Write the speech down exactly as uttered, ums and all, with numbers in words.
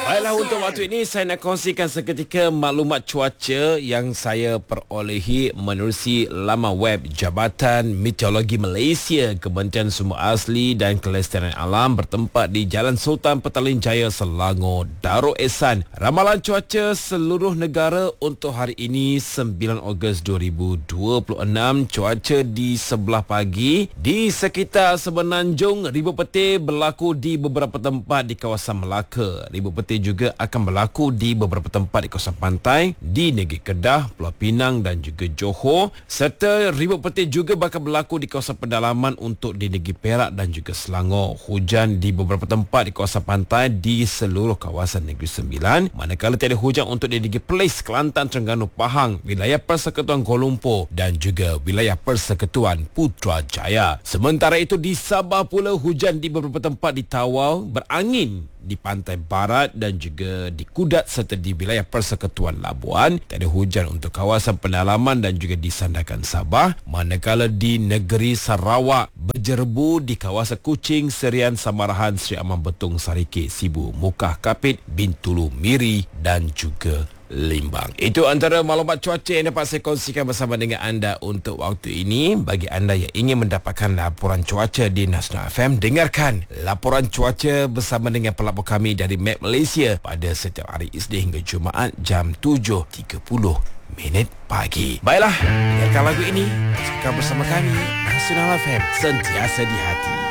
Baiklah, untuk waktu ini saya nak kongsikan seketika maklumat cuaca yang saya perolehi menerusi laman web Jabatan Meteorologi Malaysia. Kementerian Sumber Asli dan Kelestarian Alam bertempat di Jalan Sultan Petaling Jaya, Selangor, Darul Ehsan. Ramalan cuaca seluruh negara untuk hari ini sembilan Ogos dua ribu dua puluh enam. Cuaca di sebelah pagi di sekitar Semenanjung, ribut petir berlaku di beberapa tempat di kawasan Melaka. Ribut petir juga akan berlaku di beberapa tempat di kawasan pantai di negeri Kedah, Pulau Pinang dan juga Johor, serta ribut petir juga bakal berlaku di kawasan pedalaman untuk di negeri Perak dan juga Selangor. Hujan di beberapa tempat di kawasan pantai di seluruh kawasan Negeri Sembilan, manakala tiada hujan untuk di negeri Perlis, Kelantan, Terengganu, Pahang, wilayah Persekutuan Kuala Lumpur dan juga wilayah Persekutuan Putrajaya. Sementara itu di Sabah pula, hujan di beberapa tempat di Tawau, berangin di pantai barat dan juga di Kudat serta di wilayah Persekutuan Labuan. Tiada hujan untuk kawasan pendalaman dan juga di Sandakan Sabah. Manakala di negeri Sarawak, berjerebu di kawasan Kuching, Serian, Samarahan, Sri Aman Betung, Sarikit, Sibu, Mukah, Kapit, Bintulu, Miri dan juga Limbang. Itu antara maklumat cuaca yang dapat saya kongsikan bersama dengan anda untuk waktu ini. Bagi anda yang ingin mendapatkan laporan cuaca di Nasional F M, dengarkan laporan cuaca bersama dengan pelapor kami dari Map Malaysia pada setiap hari Isnin hingga Jumaat jam tujuh tiga puluh minit pagi. Baiklah, dengarkan lagu ini. Saksikan bersama kami Nasional F M, sentiasa di hati.